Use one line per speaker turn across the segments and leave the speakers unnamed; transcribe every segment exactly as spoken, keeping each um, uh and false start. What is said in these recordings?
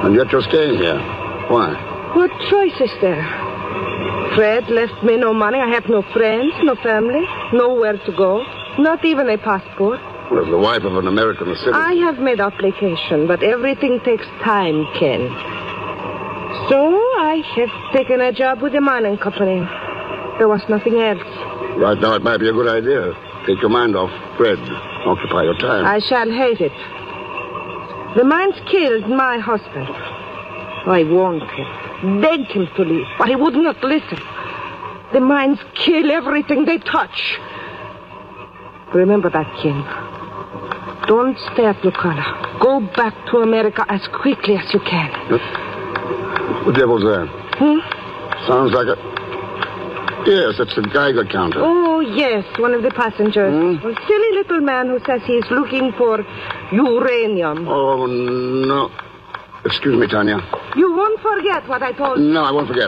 And yet you're staying here. Why?
What choice is there? Fred left me no money. I have no friends, no family, nowhere to go, not even a passport.
Well, as the wife of an American citizen...
I have made application, but everything takes time, Ken. So I have taken a job with a mining company. There was nothing else.
Right now it might be a good idea. Take your mind off Fred. Occupy your time.
I shall hate it. The mines killed my husband. I warned him, begged him to leave, but he would not listen. The mines kill everything they touch. Remember that, Ken. Don't stay at Lucana. Go back to America as quickly as you can.
The devil's there.
Hmm?
Sounds like a... Yes, it's the Geiger counter.
Oh, yes, one of the passengers.
Hmm?
A silly little man who says he's looking for uranium.
Oh, no. Excuse me, Tanya.
You won't forget what I told you.
No, I won't forget.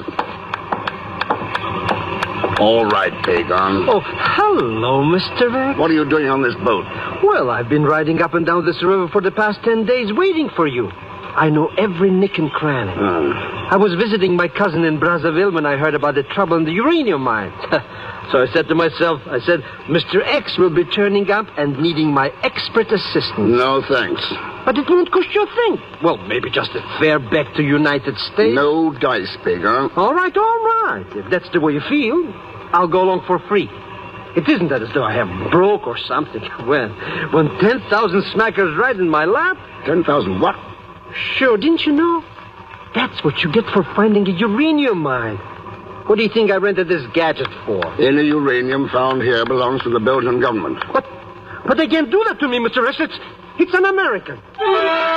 All right, Pagon.
Oh, hello, Mister Vex.
What are you doing on this boat?
Well, I've been riding up and down this river for the past ten days waiting for you. I know every nick and cranny.
Uh,
I was visiting my cousin in Brazzaville when I heard about the trouble in the uranium mines. So I said to myself, I said, Mister X will be turning up and needing my expert assistance.
no, thanks.
But it won't cost you a thing. Well, maybe just a fare back to United States.
No dice, Pagon.
All right, all right. If that's the way you feel, I'll go along for free. It isn't that as though I have broke or something. When, when ten thousand smackers ride in my lap...
ten thousand what?
Sure, didn't you know? That's what you get for finding a uranium mine. What do you think I rented this gadget for?
Any uranium found here belongs to the Belgian government.
But, but they can't do that to me, Mister X. It's, it's an American.